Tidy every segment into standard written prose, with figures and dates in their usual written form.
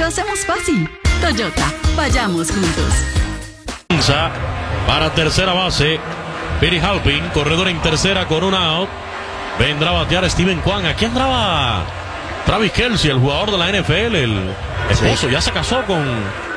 Lo hacemos fácil. Toyota, vayamos juntos. Para tercera base, Piri Halpin, corredor en tercera con un out. Vendrá a batear Steven Kwan. Aquí andaba Travis Kelce, el jugador de la NFL, el esposo. ¿Ya se casó con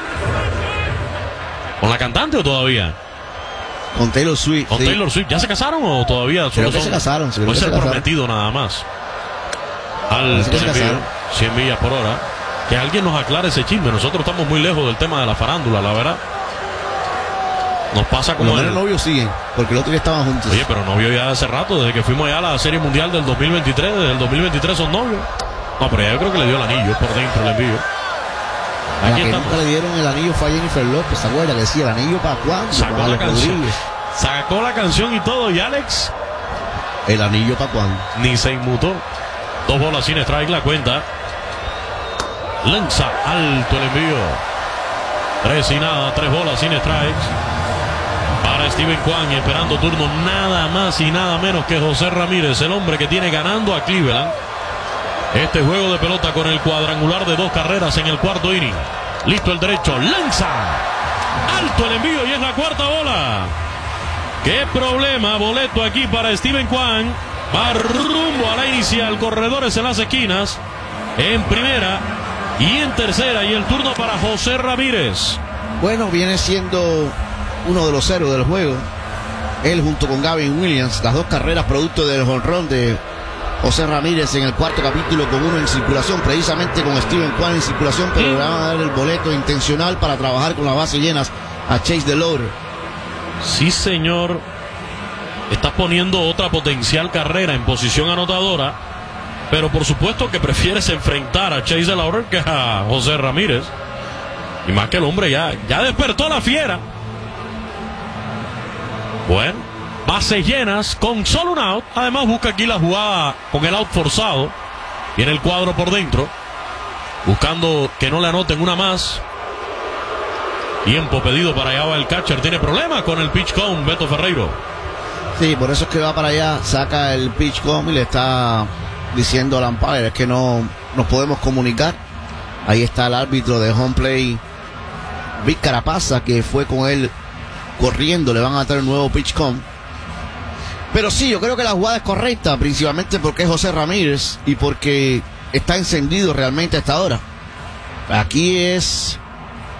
la cantante o todavía? Con Taylor Swift. ¿Con Taylor Swift? ¿Ya se casaron o todavía? Creo que se casaron. Puede ser prometido nada más. Al 100 millas por hora. Que alguien nos aclare ese chisme. Nosotros estamos muy lejos del tema de la farándula, la verdad. Nos pasa como los novios siguen, porque el otro día estaban juntos. Oye, pero novio ya hace rato, desde que fuimos allá a la Serie Mundial del 2023. Desde el 2023 son novios. No, pero ya yo creo que le dio el anillo por dentro, el envío. A la que nunca le dieron el anillo fue a Jennifer López, ¿se acuerda? Que decía, ¿el anillo para cuándo? Sacó la canción. Sacó la canción y todo, y Alex. ¿El anillo para cuándo? Ni se inmutó. 2 bolas sin strike la cuenta. Lanza alto el envío. 3 y nada, 3 bolas sin strikes. Para Steven Kwan, esperando turno nada más y nada menos que José Ramírez, el hombre que tiene ganando a Cleveland este juego de pelota con el cuadrangular de 2 carreras en el cuarto inning. Listo el derecho, lanza alto el envío y es la cuarta bola. Qué problema, boleto aquí para Steven Kwan. Va rumbo a la inicial, corredores en las esquinas, en primera y en tercera, y el turno para José Ramírez. Bueno, viene siendo uno de los héroes del juego. Él junto con Gavin Williams, las 2 carreras producto del jonrón de José Ramírez en el cuarto capítulo, con uno en circulación, precisamente con Steven Kwan en circulación, pero le van a dar el boleto intencional para trabajar con las bases llenas a Chase DeLauter. Sí, señor. Estás poniendo otra potencial carrera en posición anotadora, pero por supuesto que prefieres enfrentar a Chase DeLauter que a José Ramírez. Y más que el hombre ya despertó la fiera. Bueno, bases llenas con solo un out. Además busca aquí la jugada con el out forzado. Tiene el cuadro por dentro, buscando que no le anoten una más. Tiempo pedido para allá va el catcher. Tiene problemas con el pitch count, Beto Ferreiro. Sí, por eso es que va para allá, saca el pitch count y le está diciendo al umpire, es que no nos podemos comunicar. Ahí está el árbitro de home play, Vic Carapasa, que fue con él corriendo. Le van a dar un nuevo pitch count. Pero sí, yo creo que la jugada es correcta, principalmente porque es José Ramírez y porque está encendido realmente a esta hora. Aquí es